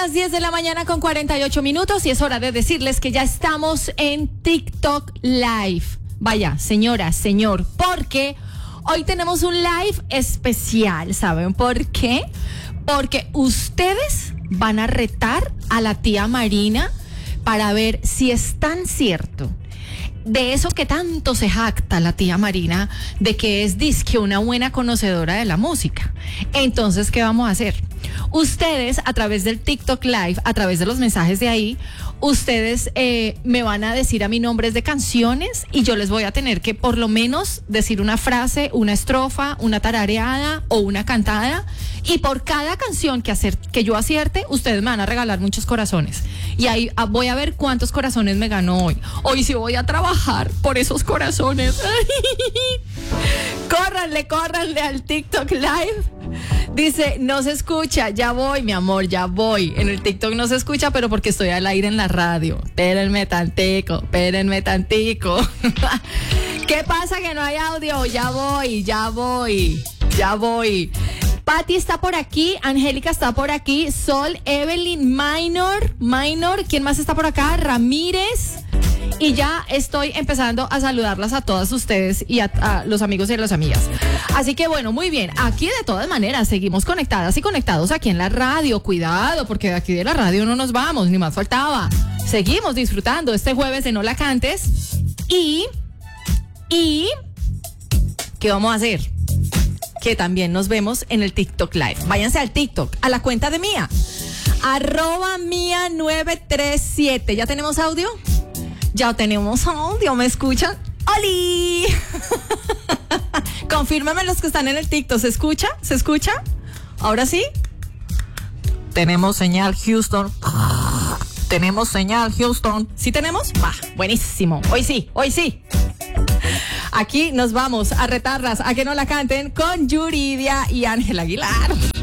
las 10 de la mañana con 48 minutos y es hora de decirles que ya estamos en TikTok Live. Vaya, señora, señor, porque hoy tenemos un live especial. ¿Saben por qué? Porque ustedes van a retar a la tía Marina para ver si es tan cierto de eso que tanto se jacta la tía Marina, de que es disque una buena conocedora de la música. Entonces, ¿qué vamos a hacer? Ustedes, a través del TikTok Live, a través de los mensajes de ahí, ustedes me van a decir a mí nombres de canciones y yo les voy a tener que por lo menos decir una frase, una estrofa, una tarareada o una cantada. Y por cada canción que yo acierte, ustedes me van a regalar muchos corazones. Y ahí voy a ver cuántos corazones me ganó hoy. Hoy sí voy a trabajar por esos corazones. Córranle al TikTok Live. Dice, no se escucha, ya voy, mi amor, ya voy. En el TikTok no se escucha, pero porque estoy al aire en la radio. Espérenme tantico. ¿Qué pasa que no hay audio? Ya voy. Patti está por aquí, Angélica está por aquí, Sol, Evelyn, Minor, ¿quién más está por acá? Ramírez. Y ya estoy empezando a saludarlas a todas ustedes y a los amigos y las amigas. Así que bueno, muy bien. Aquí de todas maneras seguimos conectadas y conectados aquí en la radio. Cuidado, porque de aquí de la radio no nos vamos, ni más faltaba. Seguimos disfrutando este jueves de No La Cantes. Y ¿qué vamos a hacer? Que también nos vemos en el TikTok Live. Váyanse al TikTok, a la cuenta de Mía. @Mía937. ¿Ya tenemos audio? Ya tenemos audio, ¿me escuchan? ¡Oli! Confírmame los que están en el TikTok. ¿Se escucha? ¿Ahora sí? Tenemos señal, Houston. ¿Sí tenemos? Va, buenísimo. Hoy sí. Aquí nos vamos a retarlas a que no la canten con Yuridia y Ángel Aguilar.